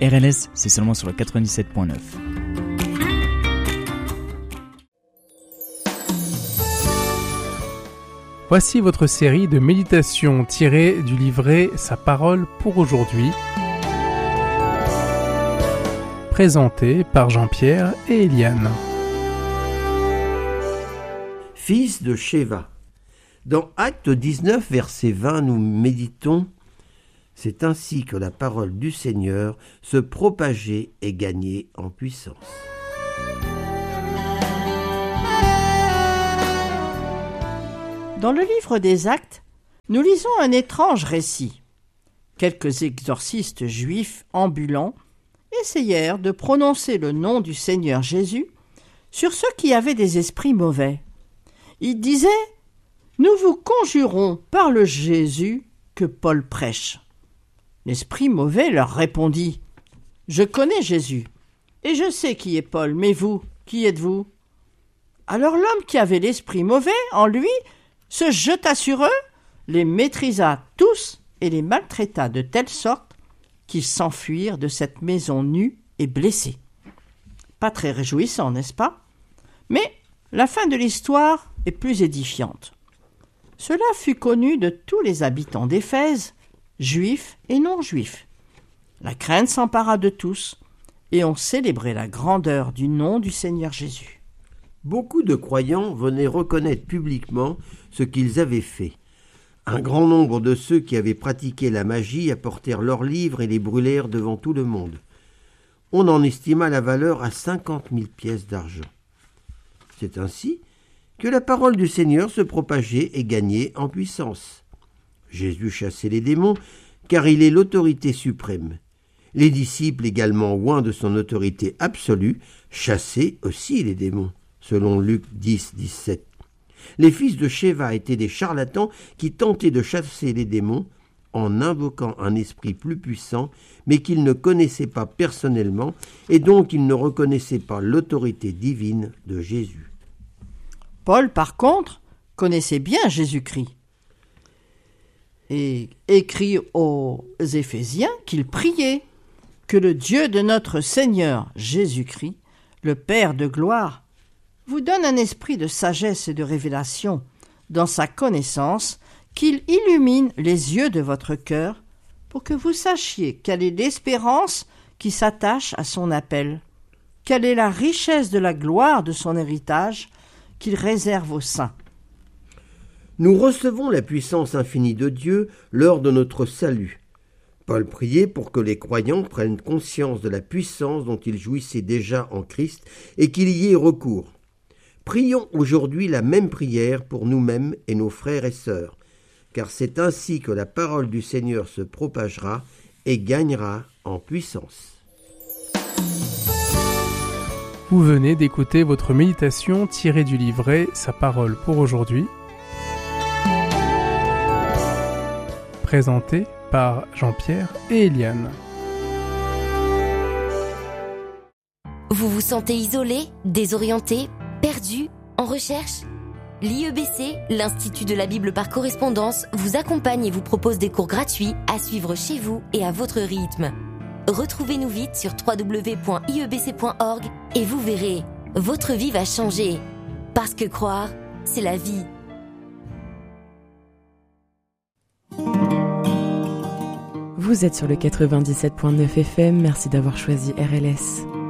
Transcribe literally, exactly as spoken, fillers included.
R L S, c'est seulement sur le quatre-vingt-dix-sept point neuf. Voici votre série de méditations tirées du livret Sa parole pour aujourd'hui, présentée par Jean-Pierre et Eliane. Fils de Sheva. Dans Actes dix-neuf, verset vingt, nous méditons « C'est ainsi que la parole du Seigneur se propageait et gagnait en puissance. » Dans le livre des Actes, nous lisons un étrange récit. Quelques exorcistes juifs ambulants essayèrent de prononcer le nom du Seigneur Jésus sur ceux qui avaient des esprits mauvais. Ils disaient « Nous vous conjurons par le Jésus que Paul prêche. » L'esprit mauvais leur répondit « Je connais Jésus, et je sais qui est Paul, mais vous, qui êtes-vous » Alors l'homme qui avait l'esprit mauvais en lui se jeta sur eux, les maîtrisa tous et les maltraita de telle sorte qu'ils s'enfuirent de cette maison nue et blessés. Pas très réjouissant, n'est-ce pas? Mais la fin de l'histoire est plus édifiante. Cela fut connu de tous les habitants d'Éphèse, juifs et non-juifs. La crainte s'empara de tous, et on célébrait la grandeur du nom du Seigneur Jésus. Beaucoup de croyants venaient reconnaître publiquement ce qu'ils avaient fait. Un grand nombre de ceux qui avaient pratiqué la magie apportèrent leurs livres et les brûlèrent devant tout le monde. On en estima la valeur à cinquante mille pièces d'argent. C'est ainsi que la parole du Seigneur se propageait et gagnait en puissance. Jésus chassait les démons, car il est l'autorité suprême. Les disciples, également oints de son autorité absolue, chassaient aussi les démons, selon Luc dix, dix-sept. Les fils de Sheva étaient des charlatans qui tentaient de chasser les démons en invoquant un esprit plus puissant, mais qu'ils ne connaissaient pas personnellement, et donc ils ne reconnaissaient pas l'autorité divine de Jésus. Paul, par contre, connaissait bien Jésus-Christ et écrit aux Éphésiens qu'il priait que le Dieu de notre Seigneur Jésus-Christ, le Père de gloire, vous donne un esprit de sagesse et de révélation dans sa connaissance, qu'il illumine les yeux de votre cœur pour que vous sachiez quelle est l'espérance qui s'attache à son appel, quelle est la richesse de la gloire de son héritage qu'il réserve aux saints. Nous recevons la puissance infinie de Dieu lors de notre salut. Paul priait pour que les croyants prennent conscience de la puissance dont ils jouissaient déjà en Christ et qu'il y ait recours. Prions aujourd'hui la même prière pour nous-mêmes et nos frères et sœurs, car c'est ainsi que la parole du Seigneur se propagera et gagnera en puissance. Vous venez d'écouter votre méditation tirée du livret Sa parole pour aujourd'hui, présentée par Jean-Pierre et Eliane. Vous vous sentez isolé, désorienté, perdu, en recherche? L'I E B C, l'Institut de la Bible par correspondance, vous accompagne et vous propose des cours gratuits à suivre chez vous et à votre rythme. Retrouvez-nous vite sur w w w point i e b c point org et vous verrez, votre vie va changer. Parce que croire, c'est la vie. Vous êtes sur le quatre-vingt-dix-sept point neuf F M, merci d'avoir choisi R L S.